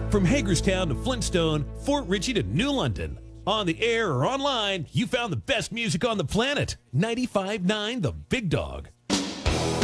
From Hagerstown to Flintstone, Fort Ritchie to New London. On the air or online, you found the best music on the planet. 95.9 The Big Dog.